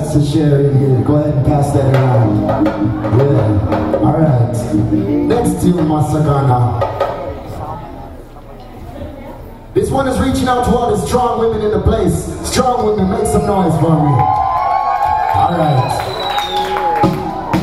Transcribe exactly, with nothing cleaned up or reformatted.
has to share in here. Go ahead and pass that around. Yeah. Alright. Next tune, Masagana. This one is reaching out to all the strong women in the place. Strong women, make some noise for me. Alright.